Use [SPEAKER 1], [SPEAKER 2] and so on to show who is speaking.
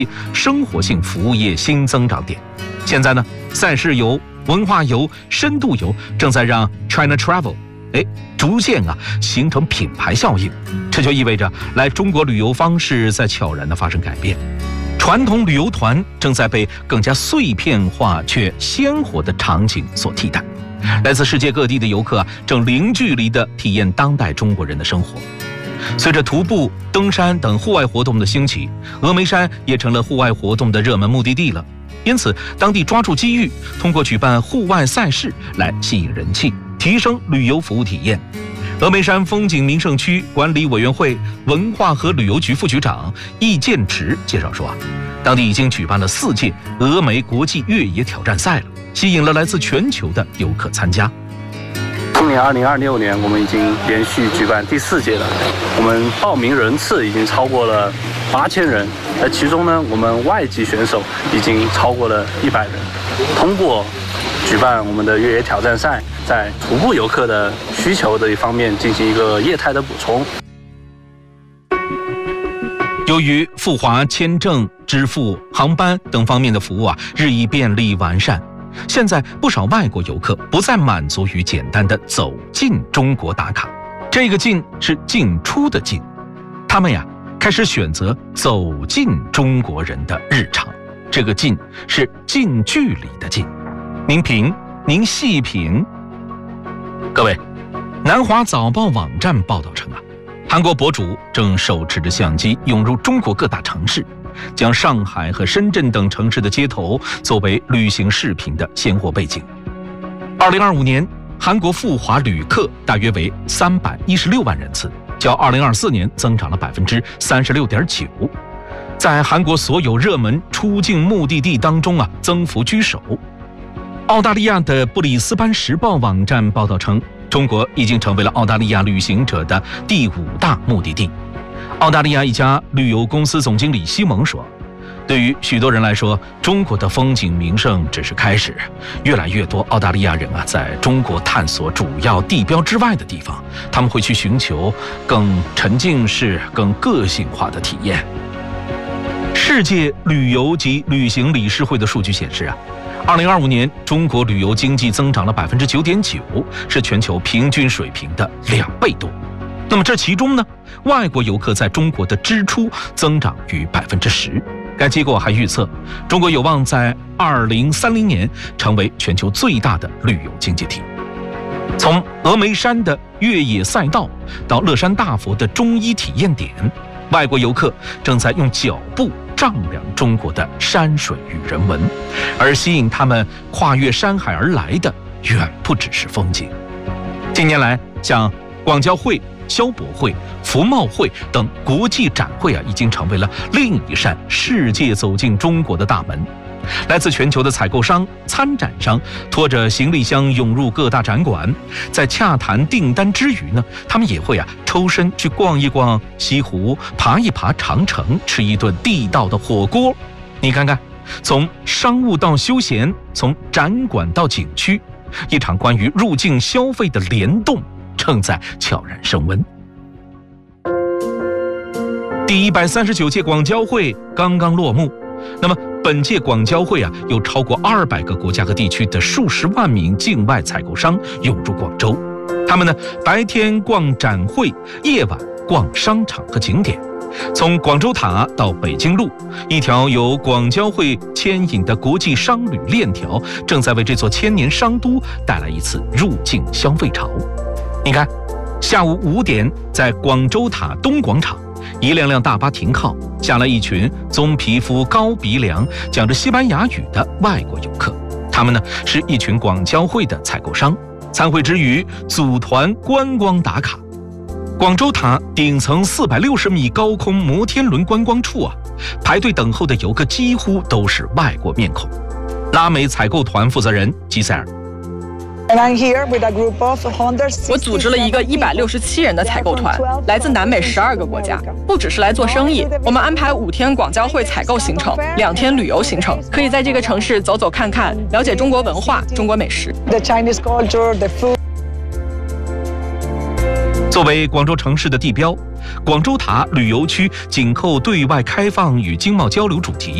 [SPEAKER 1] 生活性服务业新增长点。现在呢，赛事游、文化游、深度游正在让 China Travel 逐渐形成品牌效应，这就意味着来中国旅游方式在悄然地发生改变。传统旅游团正在被更加碎片化却鲜活的场景所替代。来自世界各地的游客正零距离地体验当代中国人的生活。随着徒步、登山等户外活动的兴起，峨眉山也成了户外活动的热门目的地了。因此，当地抓住机遇，通过举办户外赛事来吸引人气，提升旅游服务体验。峨眉山风景名胜区管理委员会文化和旅游局副局长易建池介绍说，当地已经举办了4届峨眉国际越野挑战赛了，吸引了来自全球的游客参加。
[SPEAKER 2] 今年2026年，我们已经连续举办第4届了，我们报名人次已经超过了8000人，而其中呢，我们外籍选手已经超过了100人。通过举办我们的越野挑战赛，在徒步游客的需求这一方面进行一个业态的补充。
[SPEAKER 1] 由于赴华签证、支付、航班等方面的服务日益便利完善，现在不少外国游客不再满足于简单的走进中国打卡，这个进是进出的进，他们开始选择走进中国人的日常，这个进是近距离的近。您评，您细品。各位，南华早报网站报道称韩国博主正手持着相机涌入中国各大城市，将上海和深圳等城市的街头作为旅行视频的鲜活背景。2025年，韩国赴华旅客大约为316万人次，较2024年增长了36.9%，在韩国所有热门出境目的地当中增幅居首。澳大利亚的布里斯班时报网站报道称，中国已经成为了澳大利亚旅行者的第5大目的地。澳大利亚一家旅游公司总经理西蒙说，对于许多人来说，中国的风景名胜只是开始，越来越多澳大利亚人在中国探索主要地标之外的地方，他们会去寻求更沉浸式、更个性化的体验。世界旅游及旅行理事会的数据显示2025年中国旅游经济增长了9.9%，是全球平均水平的2倍多。那么这其中呢，外国游客在中国的支出增长逾10%。该机构还预测，中国有望在2030年成为全球最大的旅游经济体。从峨眉山的越野赛道到乐山大佛的中医体验点，外国游客正在用脚步丈量中国的山水与人文，而吸引他们跨越山海而来的远不只是风景。近年来，像广交会、消博会、服贸会等国际展会已经成为了另一扇世界走进中国的大门。来自全球的采购商、参展商拖着行李箱涌入各大展馆，在洽谈订单之余呢，他们也会抽身去逛一逛西湖，爬一爬长城，吃一顿地道的火锅。你看看，从商务到休闲，从展馆到景区，一场关于入境消费的联动正在悄然升温。第139届广交会刚刚落幕，那么本届广交会有超过200个国家和地区的数十万名境外采购商涌入广州，他们呢白天逛展会，夜晚逛商场和景点。从广州塔到北京路，一条由广交会牵引的国际商旅链条正在为这座千年商都带来一次入境消费潮。你看，下午5点，在广州塔东广场，一辆辆大巴停靠，下来一群棕皮肤、高鼻梁、讲着西班牙语的外国游客。他们呢是一群广交会的采购商，参会之余组团观光打卡。广州塔顶层460米高空摩天轮观光处排队等候的游客几乎都是外国面孔。拉美采购团负责人吉塞尔。
[SPEAKER 3] 我组织了一个167人的采购团，来自南美12个国家，不只是来做生意。我们安排5天广交会采购行程，2天旅游行程，可以在这个城市走走看看，了解中国文化、中国美食。
[SPEAKER 1] 作为广州城市的地标，广州塔旅游区紧扣对外开放与经贸交流主题。